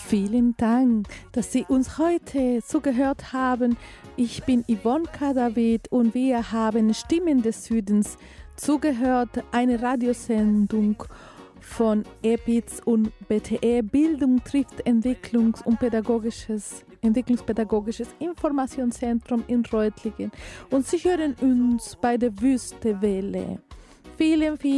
Vielen Dank, dass Sie uns heute zugehört haben. Ich bin Yvonne Kadavid und wir haben Stimmen des Südens zugehört, eine Radiosendung von EPIZ und BTE. Bildung trifft Entwicklungspädagogisches Informationszentrum in Reutlingen. Und Sie hören uns bei der Wüstewelle. Vielen